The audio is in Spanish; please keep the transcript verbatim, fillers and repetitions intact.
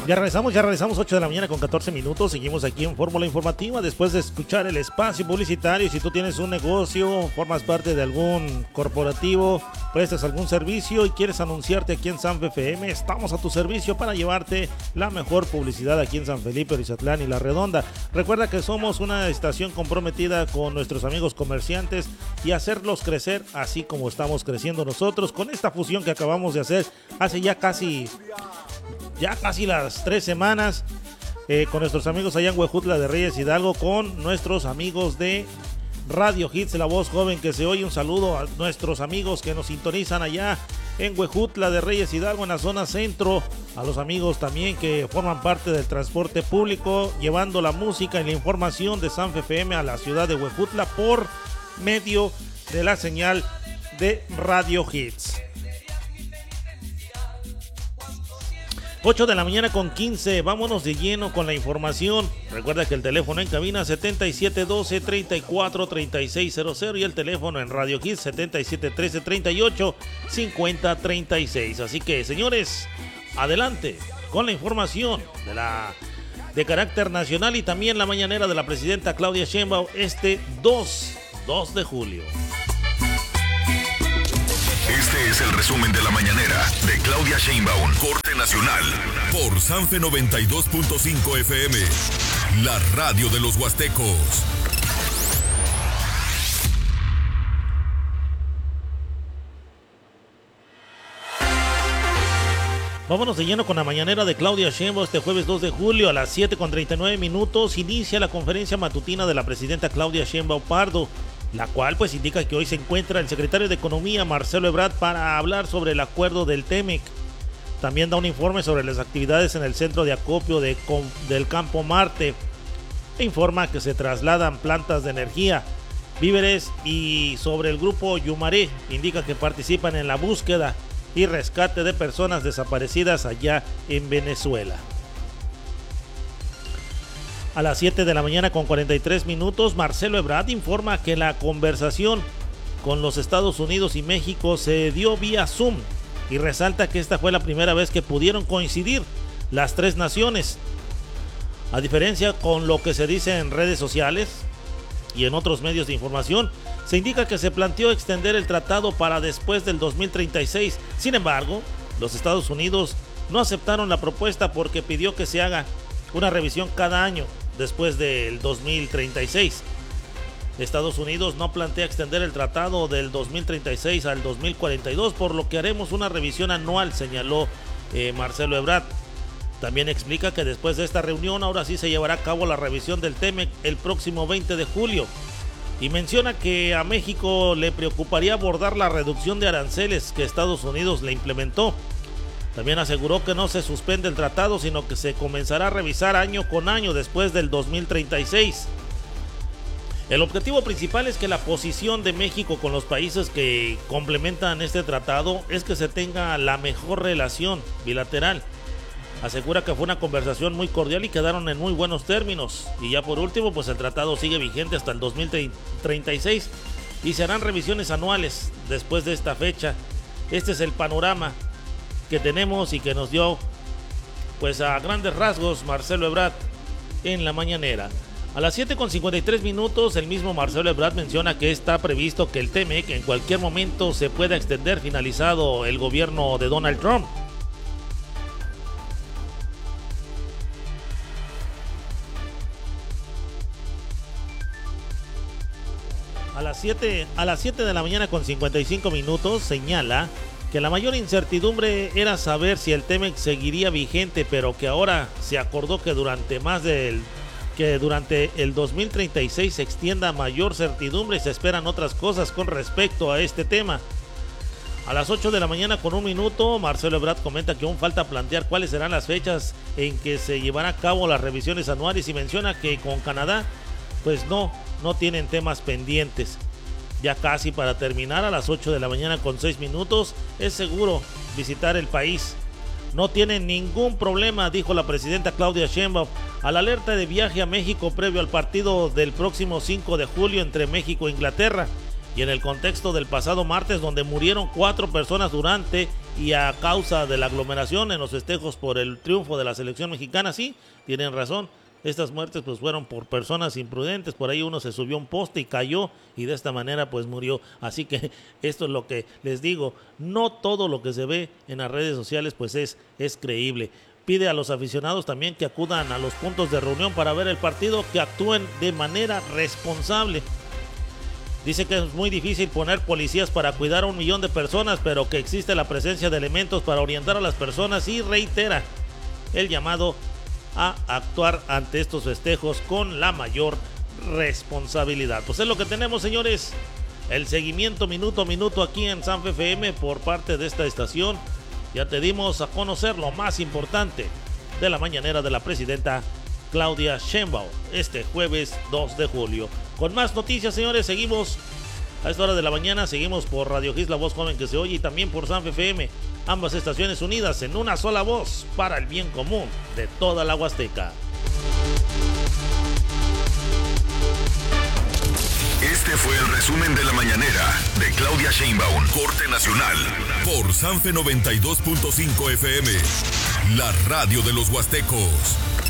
Ya regresamos, ya regresamos, ocho de la mañana con catorce minutos. Seguimos aquí en Fórmula Informativa después de escuchar el espacio publicitario. Si tú tienes un negocio, formas parte de algún corporativo, prestas algún servicio y quieres anunciarte aquí en Sanfe F M, estamos a tu servicio para llevarte la mejor publicidad aquí en San Felipe, Orizatlán y La Redonda. Recuerda que somos una estación comprometida con nuestros amigos comerciantes y hacerlos crecer así como estamos creciendo nosotros con esta fusión que acabamos de hacer hace ya casi... Ya casi las tres semanas eh, con nuestros amigos allá en Huejutla de Reyes Hidalgo, con nuestros amigos de Radio Hits, la voz joven que se oye. Un saludo a nuestros amigos que nos sintonizan allá en Huejutla de Reyes Hidalgo, en la zona centro. A los amigos también que forman parte del transporte público, llevando la música y la información de Sanfe F M a la ciudad de Huejutla por medio de la señal de Radio Hits. ocho de la mañana con quince, vámonos de lleno con la información. Recuerda que el teléfono en cabina setenta y siete doce, treinta y cuatro, treinta y seis cero cero y el teléfono en Radio Hits setenta y siete trece, treinta y ocho, cincuenta, treinta y seis. Así que, señores, adelante con la información de la de carácter nacional y también la mañanera de la presidenta Claudia Sheinbaum este dos de julio. Este es el resumen de la mañanera de Claudia Sheinbaum, corte nacional, por Sanfe noventa y dos punto cinco F M, la radio de los huastecos. Vámonos de lleno con la mañanera de Claudia Sheinbaum este jueves dos de julio a las siete con treinta y nueve minutos. Inicia la conferencia matutina de la presidenta Claudia Sheinbaum Pardo, la cual pues indica que hoy se encuentra el secretario de Economía Marcelo Ebrard para hablar sobre el acuerdo del Temec. También da un informe sobre las actividades en el centro de acopio de, del Campo Marte e informa que se trasladan plantas de energía, víveres y sobre el grupo Yumaré, indica que participan en la búsqueda y rescate de personas desaparecidas allá en Venezuela. A las siete de la mañana con cuarenta y tres minutos, Marcelo Ebrard informa que la conversación con los Estados Unidos y México se dio vía Zoom y resalta que esta fue la primera vez que pudieron coincidir las tres naciones. A diferencia con lo que se dice en redes sociales y en otros medios de información, se indica que se planteó extender el tratado para después del dos mil treinta y seis. Sin embargo, los Estados Unidos no aceptaron la propuesta porque pidió que se haga una revisión cada año después del dos mil treinta y seis. Estados Unidos no plantea extender el tratado del dos mil treinta y seis al dos mil cuarenta y dos, por lo que haremos una revisión anual, señaló eh, Marcelo Ebrard. También explica que después de esta reunión ahora sí se llevará a cabo la revisión del Temec el próximo veinte de julio. Y menciona que a México le preocuparía abordar la reducción de aranceles que Estados Unidos le implementó. También aseguró que no se suspende el tratado, sino que se comenzará a revisar año con año después del dos mil treinta y seis. El objetivo principal es que la posición de México con los países que complementan este tratado es que se tenga la mejor relación bilateral. Asegura que fue una conversación muy cordial y quedaron en muy buenos términos. Y ya por último, pues el tratado sigue vigente hasta el dos mil treinta y seis y se harán revisiones anuales después de esta fecha. Este es el panorama que tenemos y que nos dio pues a grandes rasgos Marcelo Ebrard en la mañanera. A las siete con cincuenta y tres minutos, el mismo Marcelo Ebrard menciona que está previsto que el Temec en cualquier momento se pueda extender finalizado el gobierno de Donald Trump. A las siete, a las siete de la mañana con cincuenta y cinco minutos señala que la mayor incertidumbre era saber si el Temec seguiría vigente, pero que ahora se acordó que durante más del que durante el dos mil treinta y seis se extienda mayor certidumbre y se esperan otras cosas con respecto a este tema. A las ocho de la mañana con un minuto, Marcelo Ebrard comenta que aún falta plantear cuáles serán las fechas en que se llevarán a cabo las revisiones anuales y menciona que con Canadá pues no, no tienen temas pendientes. Ya casi para terminar, a las ocho de la mañana con seis minutos, es seguro visitar el país. No tienen ningún problema, dijo la presidenta Claudia Sheinbaum, al alerta de viaje a México previo al partido del próximo cinco de julio entre México e Inglaterra, y en el contexto del pasado martes donde murieron cuatro personas durante y a causa de la aglomeración en los festejos por el triunfo de la selección mexicana. Sí, tienen razón, estas muertes pues fueron por personas imprudentes. Por ahí uno se subió a un poste y cayó y de esta manera pues murió. Así que esto es lo que les digo, no todo lo que se ve en las redes sociales pues es, es creíble. Pide a los aficionados también que acudan a los puntos de reunión para ver el partido, que actúen de manera responsable. Dice que es muy difícil poner policías para cuidar a un millón de personas, pero que existe la presencia de elementos para orientar a las personas, y reitera el llamado a actuar ante estos festejos con la mayor responsabilidad. Pues es lo que tenemos, señores, el seguimiento minuto a minuto aquí en Sanfe F M por parte de esta estación. Ya te dimos a conocer lo más importante de la mañanera de la presidenta Claudia Sheinbaum este jueves dos de julio. Con más noticias, señores, seguimos a esta hora de la mañana, seguimos por Radio Gis, la voz joven que se oye, y también por Sanfe F M, ambas estaciones unidas en una sola voz para el bien común de toda la Huasteca. Este fue el resumen de la mañanera de Claudia Sheinbaum, Corte Nacional, por Sanfe noventa y dos punto cinco F M, la radio de los huastecos.